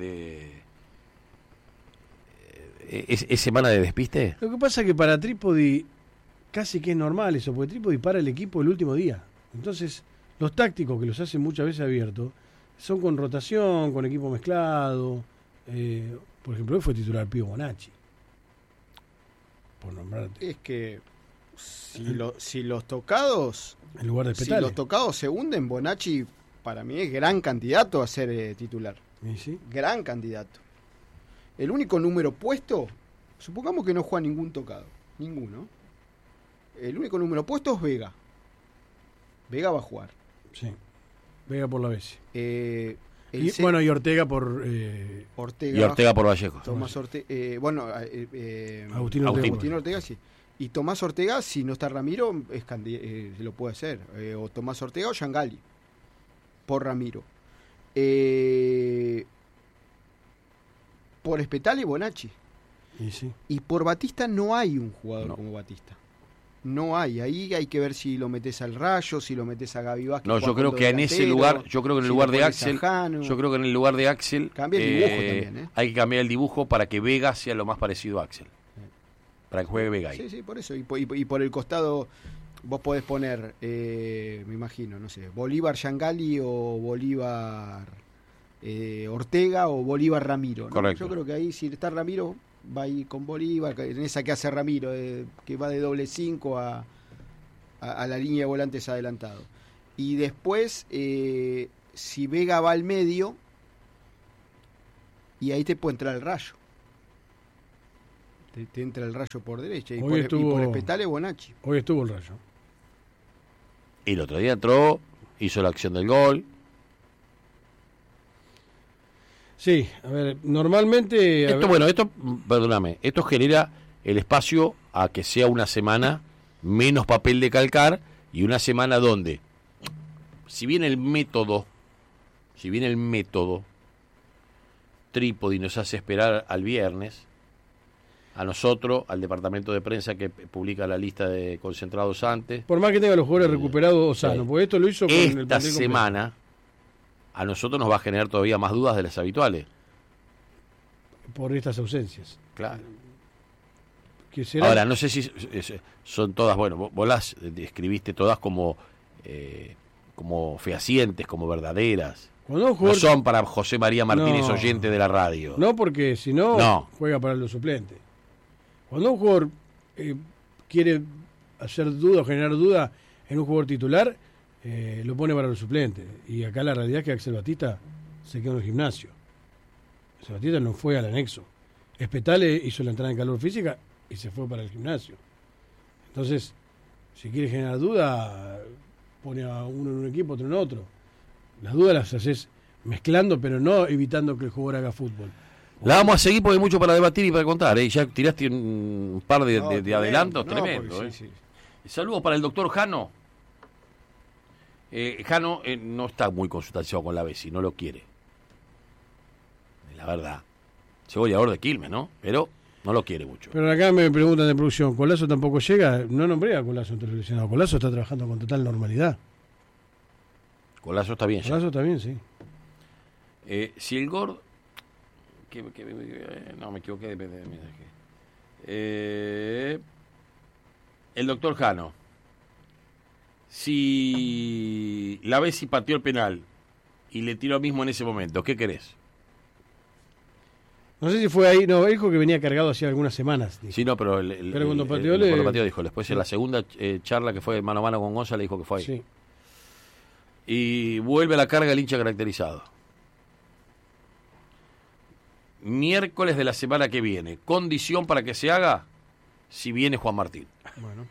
¿Es semana de despiste? Lo que pasa es que para Trípodi casi que es normal eso, porque Trípodi para el equipo el último día. Entonces, los tácticos que los hacen muchas veces abiertos son con rotación, con equipo mezclado. Por ejemplo, hoy fue titular Pío Bonacci. Por nombrarte. Es que si los tocados En lugar de si Espetale. los tocados se hunden, Bonacci para mí es gran candidato a ser titular. ¿Y sí? Gran candidato. El único número puesto, supongamos que no juega ningún tocado, ninguno. El único número puesto es Vega. Vega va a jugar. Sí. Vega por la Bessi. Y Ortega por... Ortega. Y Ortega por Vallejo. Tomás Ortega. Agustín Agustín Ortega, sí. Y Tomás Ortega, si no está Ramiro, lo puede hacer. O Tomás Ortega o Yangali. Por Ramiro. Por Espetale, Bonacci. Y sí. Y por Batista no hay un jugador No. como Batista. No hay. Ahí hay que ver si lo metes al Rayo, si lo metes a Gaby Vázquez. No, yo jugando creo que en ese delantero, lugar, yo creo que en el si lugar lo de pones a Axel, Jano. yo creo que en el lugar de Axel Cambia el dibujo también, hay que cambiar el dibujo para que Vega sea lo más parecido a Axel. Para que juegue Vega ahí. Sí, sí, por eso. Y por el costado vos podés poner, me imagino, no sé, Bolívar Yangali o Bolívar Ortega o Bolívar Ramiro, ¿no? Correcto. Yo creo que ahí, si está Ramiro, va ahí con Bolívar, en esa que hace Ramiro, que va de doble 5 a la línea de volantes adelantado. y después si Vega va al medio, y ahí te puede entrar el Rayo. Te entra el Rayo por derecha, y por Espetale Bonacci. Hoy estuvo el Rayo. Y el otro día entró, hizo la acción del gol. Sí, a ver, normalmente... Perdóname, esto genera el espacio a que sea una semana menos papel de calcar y una semana donde, si bien el método, Trípodi nos hace esperar al viernes, a nosotros, al departamento de prensa que publica la lista de concentrados antes. Por más que tenga los jugadores recuperados o sanos, porque esto lo hizo con el esta plantel semana a nosotros nos va a generar todavía más dudas de las habituales. Por estas ausencias. Claro. ¿Qué será? Ahora, no sé si son todas, bueno, vos las describiste todas como fehacientes, como verdaderas. Cuando un jugador... No son para José María Martínez, No. oyente de la radio. No, porque si no, No. juega para los suplentes. Cuando un jugador quiere hacer duda o generar duda en un jugador titular, lo pone para los suplentes. Y acá la realidad es que Axel Batista se quedó en el gimnasio. Axel Batista no fue al anexo. Espetale hizo la entrada en calor física y se fue para el gimnasio. Entonces, si quiere generar duda, pone a uno en un equipo, otro en otro. Las dudas las haces mezclando, pero no evitando que el jugador haga fútbol. La vamos a seguir porque hay mucho para debatir y para contar. Ya tiraste un par de adelantos tremendos. Sí. Saludos para el doctor Jano. Jano no está muy consustanciado con la Bessi, no lo quiere. La verdad. Se goleador de Quilmes, ¿no? Pero no lo quiere mucho. Pero acá me preguntan de producción, ¿Colazo tampoco llega? No nombré a Colazo entre los lesionados. Colazo está trabajando con total normalidad. Colazo está bien ya. Colazo también, sí. Si el Gordo... no, me equivoqué de mensaje. El doctor Jano. Si la Bessi pateó el penal y le tiró mismo en ese momento, ¿qué querés? No sé si fue ahí, no, dijo que venía cargado hacía algunas semanas. Dijo. Sí, no, pero cuando pateó cuando pateó dijo. Después en la segunda charla que fue mano a mano con González dijo que fue ahí. Sí. Y vuelve a la carga el hincha caracterizado. Miércoles de la semana que viene. Condición para que se haga si viene Juan Martín. Bueno.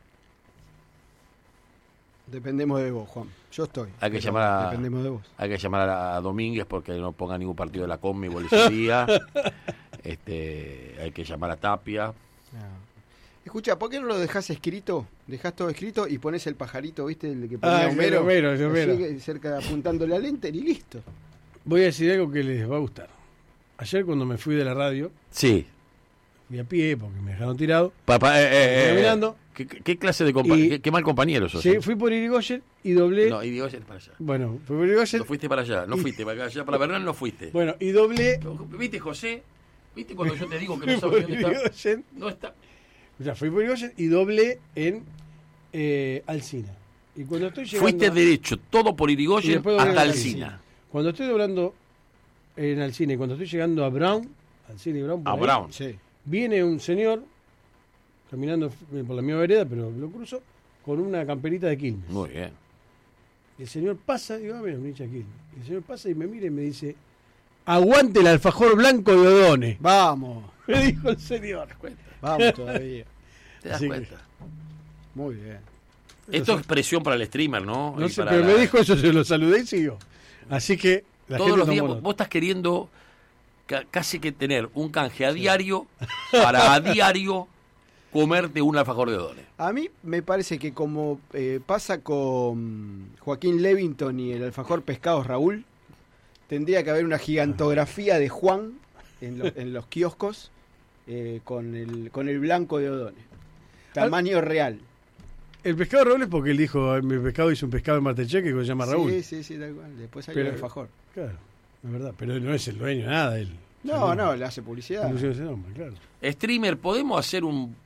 Dependemos de vos, Juan. Yo estoy. Hay que llamar dependemos de vos. Hay que llamar a Domínguez porque no ponga ningún partido de la Conmebol ese día. Hay que llamar a Tapia. Escucha, ¿por qué no lo dejás escrito? Dejás todo escrito y pones el pajarito, ¿viste? El que ponía Homero. Homero. Así, cerca, apuntando la lente y listo. Voy a decir algo que les va a gustar. Ayer cuando me fui de la radio, Sí. fui a pie porque me dejaron tirado. Caminando. ¿Qué clase de compañero? ¿Qué mal compañero sos? Sí, fui por Irigoyen y doblé. No, Irigoyen para allá. Bueno, fui por Irigoyen. No fuiste para allá, no fuiste para allá. Para Bernal no fuiste. Bueno, y doblé. ¿Viste, José? ¿Viste cuando yo te digo que Fui no por sabes dónde está? Irigoyen. No está. O sea, fui por Irigoyen y doblé en Alsina. Y cuando estoy llegando. Fuiste derecho, todo por y Irigoyen después doblé hasta en Alsina. Cuando estoy doblando en Alsina y cuando estoy llegando a Brown, Alsina y Brown, por A ahí, Brown. Sí. viene un señor caminando por la misma vereda, pero lo cruzo con una camperita de Quilmes. Muy bien. El señor pasa, digo, mira, un hincha Quilmes. El señor pasa y me mira y me dice, aguante el alfajor blanco de Odone. Vamos. Me dijo el señor. Vamos todavía. ¿Te das Así cuenta? Muy bien. Esto es presión para el streamer, ¿no? No Y sé, para pero me dijo eso, se lo saludé y siguió. Así que la todos gente los tomó días nota. vos estás queriendo casi que tener un canje a diario para a diario comerte un alfajor de Odone. A mí me parece que como pasa con Joaquín Levington y el alfajor Pescados Raúl, tendría que haber una gigantografía de Juan en los kioscos con el blanco de Odone. Tamaño real. El pescado Raúl es porque él dijo, mi pescado hizo un pescado en Martecheque que se llama Raúl. Sí, tal cual. Después hay Pero- el alfajor. Claro, es verdad, pero él no es el dueño de nada, él. No, le hace publicidad. No ese nombre, claro. Streamer, ¿podemos hacer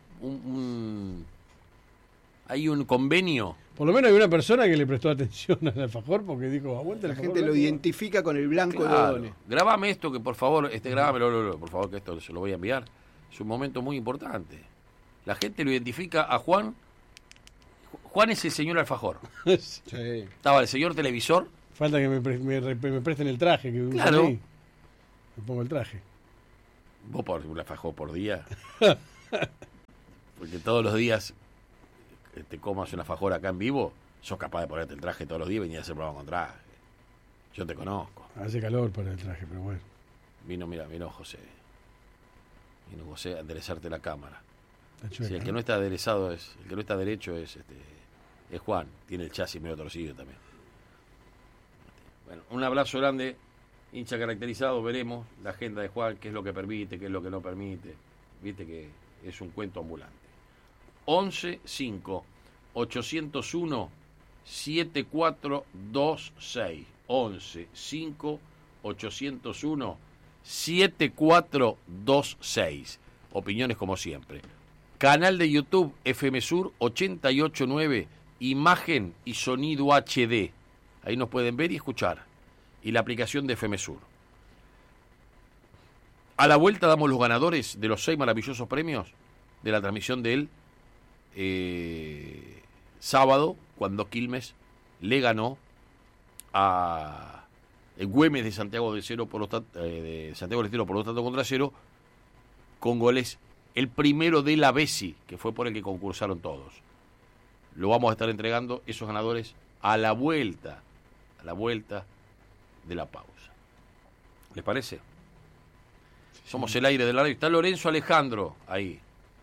hay un convenio? Por lo menos hay una persona que le prestó atención al alfajor porque dijo, aguanta el La alfajor gente lo blanco". identifica con el blanco de Claro. Odone. Grabame esto que por favor, grábamelo, por favor, que esto se lo voy a enviar. Es un momento muy importante. La gente lo identifica a Juan. Juan es el señor alfajor. Sí. Estaba el señor televisor. Falta que me presten el traje. Que uso Claro. ahí. Me pongo el traje. Vos por un alfajor por día. Porque todos los días te comas un alfajor acá en vivo, sos capaz de ponerte el traje todos los días y venir a hacer programa con traje. Yo te conozco. Hace calor para el traje, pero bueno. Vino José. Vino José a enderezarte la cámara. Está chueca, Sí, el que ¿no? no está aderezado el que no está derecho es Juan, tiene el chasis medio torcido también. Bueno, un abrazo grande, hincha caracterizado, veremos la agenda de Juan, qué es lo que permite, qué es lo que no permite. Viste que es un cuento ambulante. 11 5 801 7426. 11 5 801 7426. Opiniones como siempre. Canal de YouTube FM Sur 889, imagen y sonido HD. Ahí nos pueden ver y escuchar. Y la aplicación de FM Sur. A la vuelta damos los ganadores de los 6 maravillosos premios de la transmisión del sábado, cuando Quilmes le ganó a Güemes de Santiago del Estero por 2 tantos contra 0, con goles. El primero de la Bessi, que fue por el que concursaron todos. Lo vamos a estar entregando, esos ganadores, a la vuelta de la pausa. ¿Les parece? Somos el aire de la radio. Está Lorenzo Alejandro ahí.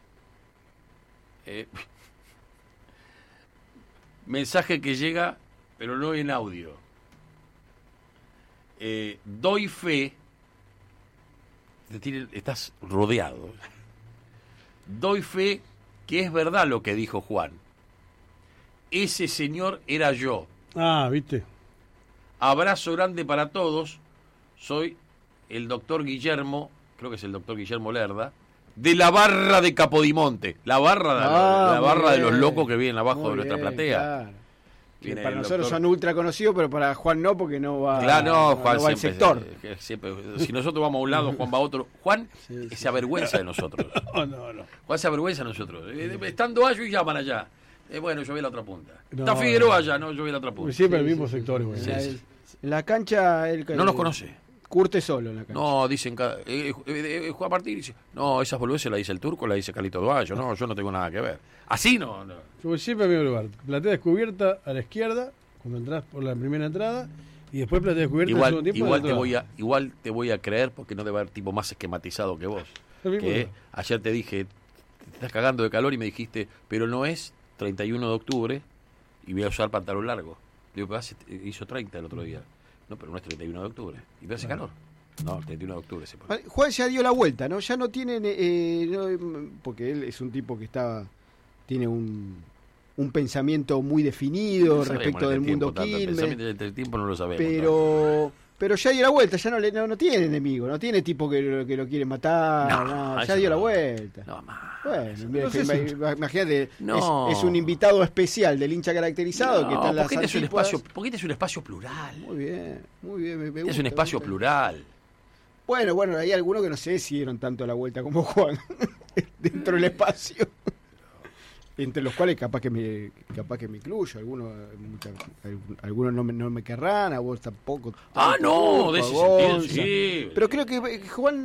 Mensaje que llega, pero no en audio. Doy fe. Estás rodeado. Doy fe que es verdad lo que dijo Juan. Ese señor era yo. Ah, ¿viste? Abrazo grande para todos. Soy el doctor Guillermo, creo que es el doctor Guillermo Lerda, de la barra de Capodimonte. La barra de los locos que vienen abajo de nuestra platea. Claro. Que Viene para el nosotros doctor- son ultra conocidos, pero para Juan no, porque no va, Claro, no, Juan no va al siempre, sector. siempre. Si nosotros vamos a un lado, Juan va a otro. Juan Sí, sí, se avergüenza de nosotros. No. Juan se avergüenza de nosotros. Estando allá y llaman allá. Bueno, yo voy a la otra punta. No, Está Figueroa allá, no, yo voy a la otra punta. Siempre el Sí, mismo sí, sector. sí. Igual. Sí, En la- sí. En la cancha él No nos conoce. curte solo en la cancha. No, dicen Juan Martín dice, no, esas boludeces la dice el turco, la dice Carlito Duayo, no, yo no tengo nada que ver. Así no. Yo voy siempre al mismo lugar. Platea descubierta a la izquierda, cuando entras por la primera entrada, y después platea descubierta al Igual, segundo tiempo. igual, del otro lado. igual te voy a creer porque no debe haber tipo más esquematizado que vos. Lo mismo Que lugar. ayer te dije, te estás cagando de calor y me dijiste, pero no es 31 de octubre y voy a usar pantalón largo. Digo, pero hizo 30 el otro día. No, pero no es 31 de octubre. ¿Y te hace calor? No, el 31 de octubre se pone. Juan ya dio la vuelta, ¿no? Ya no tiene, porque él es un tipo que tiene un pensamiento muy definido No sabemos respecto en del este mundo tiempo tanto, el Quilmes, pensamiento del tiempo no lo sabemos. tanto. pero ya dio la vuelta, ya no tiene enemigo, no tiene tipo que lo quiere matar, No, ya eso dio la no. vuelta. No, más. Bueno, mira, no sé si- imagínate, No. es un invitado especial del hincha caracterizado que está en las porque este es un antípodas. espacio, porque este es un espacio plural. Muy bien, me Este gusta, es un espacio me gusta. plural. Bueno, hay algunos que no sé si dieron tanto la vuelta como Juan dentro del espacio. Entre los cuales capaz que me incluyo, algunos no me querrán, a vos tampoco. Ah, no, de ese a sentido, Gonza. sí. Pero creo que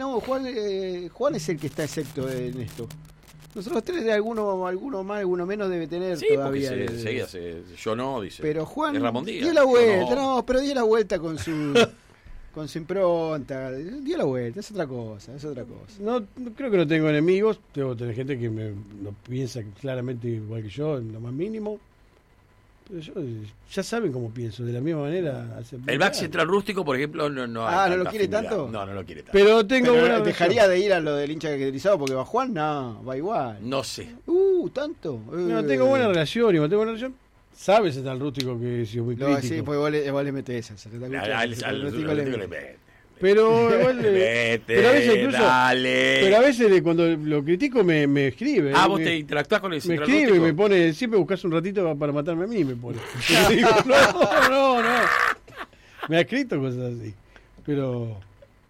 Juan es el que está excepto en esto. Nosotros tres de alguno más, alguno menos debe tener Sí, porque todavía. yo no, dice. Pero Juan Es Ramón Díaz. dio la Yo vuelta, no. pero dio la vuelta con su impronta, dio la vuelta, es otra cosa. No creo que no tengo enemigos, tengo que tener gente que no piensa claramente igual que yo, en lo más mínimo. Pero yo, ya saben cómo pienso, de la misma manera. El back central rústico, por ejemplo, no hay Ah, ¿no tanta lo quiere afinidad. tanto? No lo quiere tanto. Pero tengo Pero buena dejaría de ir a lo del hincha caracterizado porque va Juan, no, va igual. No sé. Tanto. No, tengo buena relación, y cuando tengo buena relación, sabes el tal rústico que es muy No, crítico. sí, pues vos le metés esa. Al Rústico le le metés. mete. Pero igual Vete, pero a veces incluso dale. pero a veces cuando lo critico me escribe. Vos te interactuás con el me central escribe y rústico. me pone, siempre buscas un ratito para matarme a mí, me pone. Y le digo, no. Me ha escrito cosas así. Pero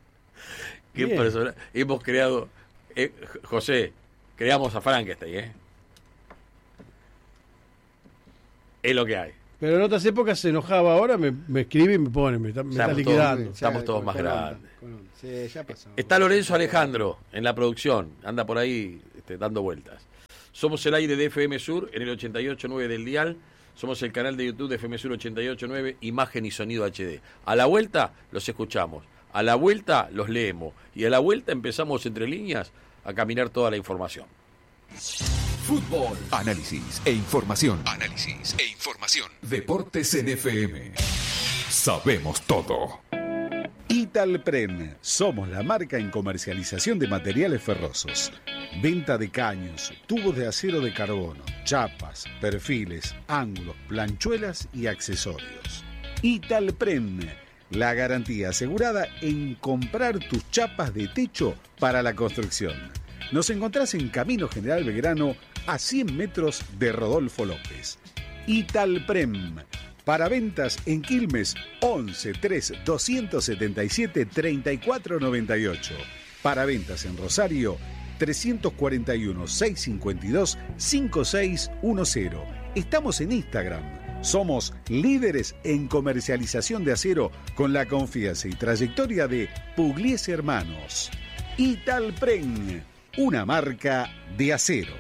Qué bien. persona. Hemos creado. José, creamos a Frankenstein, ¿eh? Es lo que hay. Pero en otras épocas se enojaba, ahora me escribe y me pone, me está liquidando. Estamos todos más grandes. Sí, ya pasó. Está Lorenzo Alejandro en la producción, anda por ahí dando vueltas. Somos el aire de FM Sur en el 88.9 del dial. Somos el canal de YouTube de FM Sur 88.9, imagen y sonido HD. A la vuelta los escuchamos, a la vuelta los leemos y a la vuelta empezamos entre líneas a caminar toda la información. Fútbol, análisis e información. Análisis e información. Deportes en FM. Sabemos todo. Italpren, somos la marca en comercialización de materiales ferrosos. Venta de caños, tubos de acero de carbono, chapas, perfiles, ángulos, planchuelas y accesorios. Italpren, la garantía asegurada en comprar tus chapas de techo para la construcción. Nos encontrás en Camino General Belgrano, a 100 metros de Rodolfo López. Italprem. Para ventas en Quilmes, 11 3 277 3498. Para ventas en Rosario, 341 652 5610. Estamos en Instagram. Somos líderes en comercialización de acero con la confianza y trayectoria de Pugliese Hermanos. Italprem, una marca de acero.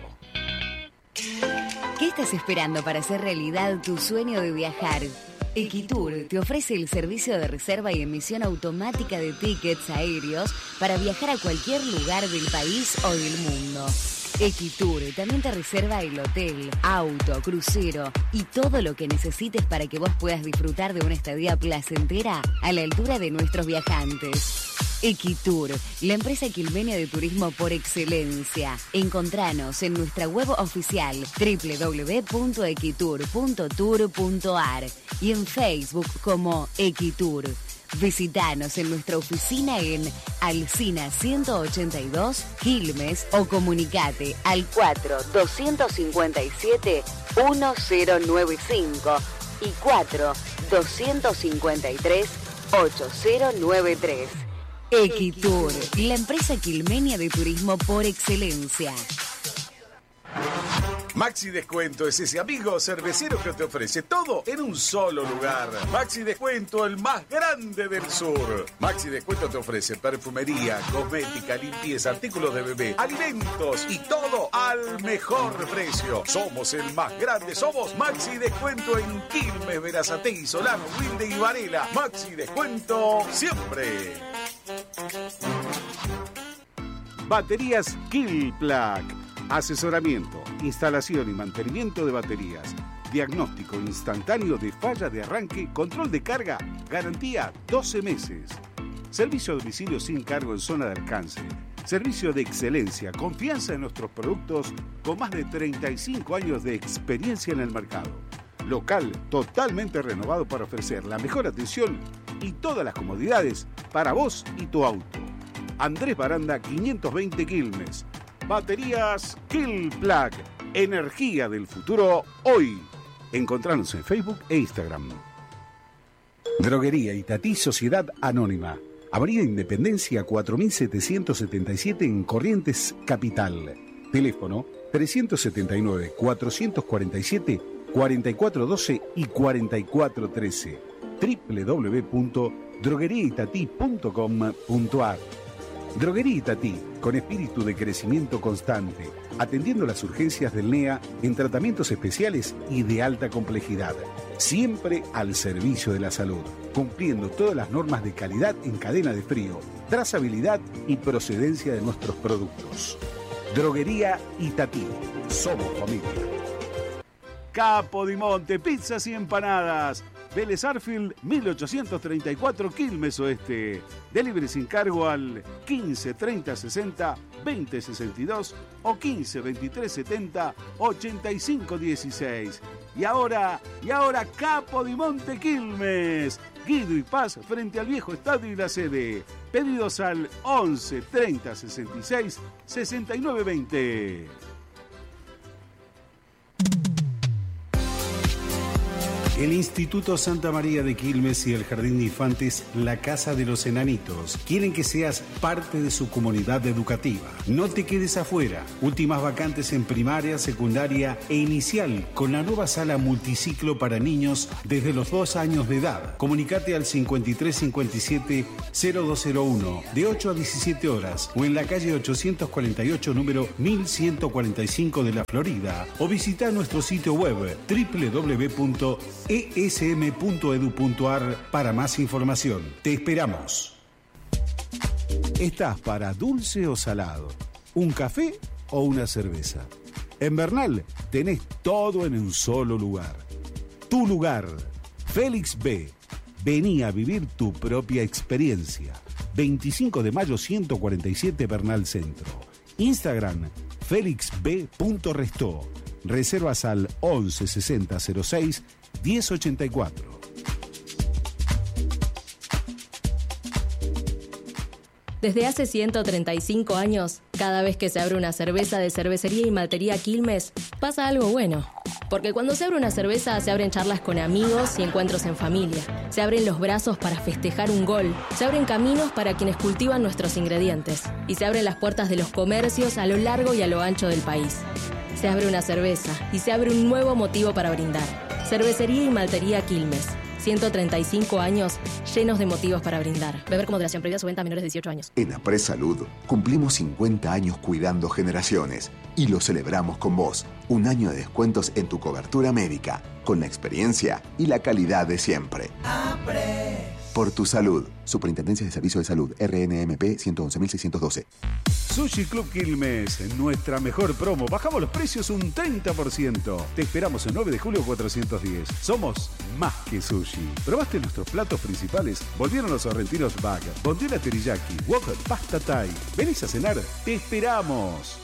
¿Qué estás esperando para hacer realidad tu sueño de viajar? Equitur te ofrece el servicio de reserva y emisión automática de tickets aéreos para viajar a cualquier lugar del país o del mundo. Equitur también te reserva el hotel, auto, crucero y todo lo que necesites para que vos puedas disfrutar de una estadía placentera a la altura de nuestros viajantes. Equitur, la empresa quilmenia de turismo por excelencia. Encontranos en nuestra web oficial www.equitur.tour.ar y en Facebook como Equitur. Visítanos en nuestra oficina en Alsina 182, Quilmes, o comunicate al 4-257-1095 y 4-253-8093. Equitur, la empresa quilmenia de turismo por excelencia. Maxi Descuento es ese amigo cervecero que te ofrece todo en un solo lugar. Maxi Descuento, el más grande del sur. Maxi Descuento te ofrece perfumería, cosmética, limpieza, artículos de bebé, alimentos y todo al mejor precio. Somos el más grande, somos Maxi Descuento en Quilmes, Berazategui, Solano, Wilde y Varela. Maxi Descuento siempre. Baterías Killplug. Asesoramiento, instalación y mantenimiento de baterías, diagnóstico instantáneo de falla de arranque, control de carga, garantía 12 meses. Servicio a domicilio sin cargo en zona de alcance. Servicio de excelencia, confianza en nuestros productos con más de 35 años de experiencia en el mercado. Local totalmente renovado para ofrecer la mejor atención y todas las comodidades para vos y tu auto. Andrés Baranda 520 Quilmes. Baterías Killplug, energía del futuro hoy. Encontranos en Facebook e Instagram. Droguería Itatí Sociedad Anónima. Avenida Independencia 4777 en Corrientes Capital. Teléfono 379-447-4412 y 4413. www.drogueriaitatí.com.ar. Droguería Itatí, con espíritu de crecimiento constante, atendiendo las urgencias del NEA en tratamientos especiales y de alta complejidad. Siempre al servicio de la salud, cumpliendo todas las normas de calidad en cadena de frío, trazabilidad y procedencia de nuestros productos. Droguería Itatí. Somos familia. Capo di Monte, pizzas y empanadas. Vélez Arfield, 1834 Quilmes Oeste. Delivery sin cargo al 15 30 60 20 62 o 15 23 70 85 16. Y ahora Capo di Monte Quilmes. Guido y Paz frente al viejo estadio y la sede. Pedidos al 11 30 66 69 20. El Instituto Santa María de Quilmes y el Jardín de Infantes La Casa de los Enanitos quieren que seas parte de su comunidad educativa. No te quedes afuera. Últimas vacantes en primaria, secundaria e inicial con la nueva sala multiciclo para niños desde los 2 años de edad. Comunicate al 5357-0201 de 8 a 17 horas o en la calle 848 número 1145 de la Florida o visita nuestro sitio web www.esm.edu.ar para más información. Te esperamos. ¿Estás para dulce o salado? ¿Un café o una cerveza? En Bernal tenés todo en un solo lugar. Tu lugar, Félix B. Vení a vivir tu propia experiencia. 25 de mayo 147 Bernal Centro. Instagram, felixb.restó. Reservas al 11 60 06 1084. Desde hace 135 años, cada vez que se abre una cerveza de Cervecería y Maltería Quilmes, pasa algo bueno. Porque cuando se abre una cerveza, se abren charlas con amigos y encuentros en familia. Se abren los brazos para festejar un gol. Se abren caminos para quienes cultivan nuestros ingredientes. Y se abren las puertas de los comercios a lo largo y a lo ancho del país. Se abre una cerveza y se abre un nuevo motivo para brindar. Cervecería y Maltería Quilmes. 135 años llenos de motivos para brindar. Beber con moderación, prohibida su venta a menores de 18 años. En Apres Salud cumplimos 50 años cuidando generaciones y lo celebramos con vos. Un año de descuentos en tu cobertura médica, con la experiencia y la calidad de siempre. Apres. Por tu salud. Superintendencia de Servicios de Salud, RNMP 111.612. Sushi Club Quilmes, nuestra mejor promo. Bajamos los precios un 30%. Te esperamos el 9 de julio 410. Somos más que sushi. ¿Probaste nuestros platos principales? Volvieron los sorrentinos bag, bondiola teriyaki, wok, pasta thai. ¿Venís a cenar? ¡Te esperamos!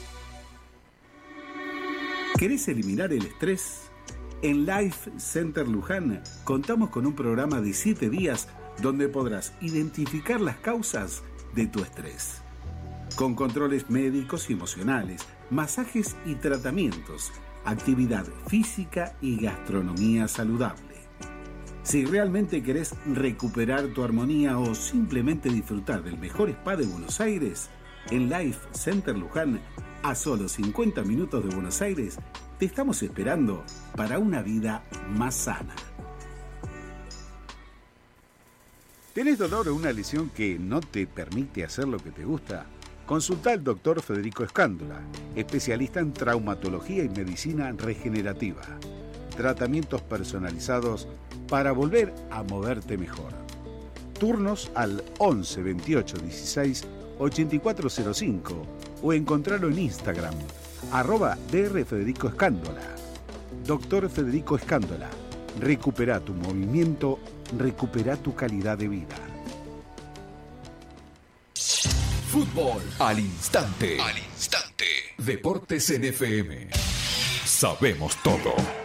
¿Querés eliminar el estrés? En Life Center Luján contamos con un programa de 7 días donde podrás identificar las causas de tu estrés. Con controles médicos y emocionales, masajes y tratamientos, actividad física y gastronomía saludable. Si realmente querés recuperar tu armonía o simplemente disfrutar del mejor spa de Buenos Aires, en Life Center Luján, a solo 50 minutos de Buenos Aires, te estamos esperando para una vida más sana. ¿Tenés dolor o una lesión que no te permite hacer lo que te gusta? Consulta al doctor Federico Escándola, especialista en traumatología y medicina regenerativa. Tratamientos personalizados para volver a moverte mejor. Turnos al 11 28 16 8405 o encontrarlo en Instagram, @Dr. Federico Escándola. Doctor Federico Escándola. Recupera tu movimiento, recupera tu calidad de vida. Fútbol al instante. Deportes en FM. Sabemos todo.